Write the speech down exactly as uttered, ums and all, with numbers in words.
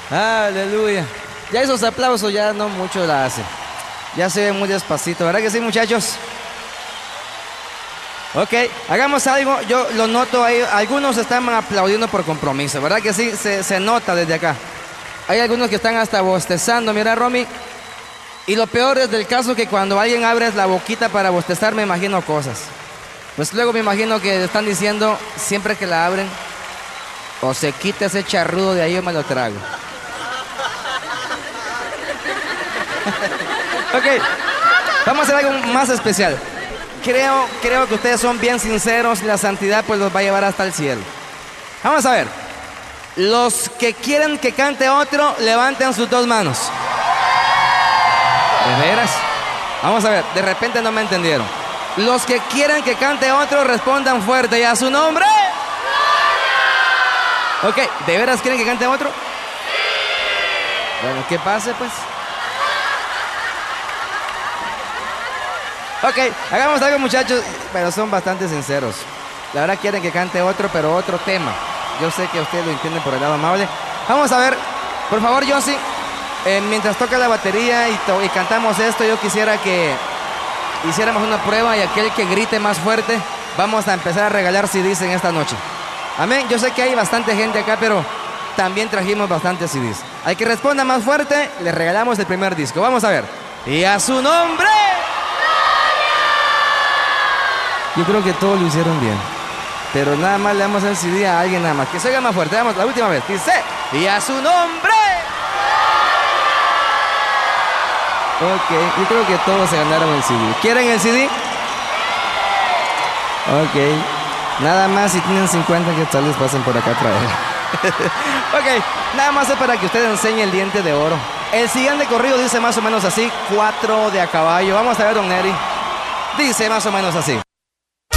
Aleluya. Ya esos aplausos ya no mucho la hacen. Ya se ve muy despacito, ¿verdad que sí, muchachos? Ok, hagamos algo. Yo lo noto ahí. Algunos están aplaudiendo por compromiso, ¿verdad que sí? Se, se nota desde acá. Hay algunos que están hasta bostezando, mira, Romy. Y lo peor es del caso que cuando alguien abre la boquita para bostezar, me imagino cosas. Pues luego me imagino que están diciendo, siempre que la abren, o se quita ese charrudo de ahí o me lo trago. Ok, vamos a hacer algo más especial. Creo, creo que ustedes son bien sinceros y la santidad pues los va a llevar hasta el cielo. Vamos a ver. Los que quieren que cante otro, levanten sus dos manos. ¿De veras? Vamos a ver, de repente no me entendieron. Los que quieren que cante otro, respondan fuerte. ¿Y a su nombre? Ok, ¿de veras quieren que cante otro? Sí. Bueno, ¿qué pase pues? Ok, hagamos algo, muchachos. Pero son bastante sinceros. La verdad quieren que cante otro, pero otro tema. Yo sé que ustedes lo entienden por el lado amable. Vamos a ver, por favor, Johnny, eh, mientras toca la batería y, y cantamos esto, yo quisiera que hiciéramos una prueba y aquel que grite más fuerte, vamos a empezar a regalar C Ds en esta noche. Amén. Yo sé que hay bastante gente acá, pero también trajimos bastantes C Ds. Al que responda más fuerte, le regalamos el primer disco. Vamos a ver. Y a su nombre. Yo creo que todos lo hicieron bien. Pero nada más le damos el C D a alguien nada más. Que se oiga más fuerte. Vamos, la última vez. Dice, y a su nombre. Ok, yo creo que todos se ganaron el C D. ¿Quieren el C D? Ok. Nada más si tienen cincuenta quetzales pasen por acá a traer. Ok, nada más es para que usted enseñe el diente de oro. El siguiente corrido dice más o menos así. Cuatro de a caballo. Vamos a ver, don Neri. Dice más o menos así.